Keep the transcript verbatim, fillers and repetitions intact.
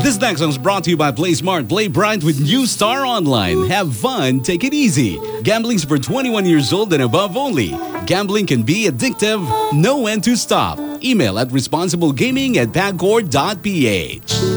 This next song is brought to you by Play Smart. Play bright with New Star Online. Have fun, take it easy. Gambling's for twenty-one years old and above only. Gambling can be addictive. Know when to stop. Email at responsiblegaming at pagcor dot p h.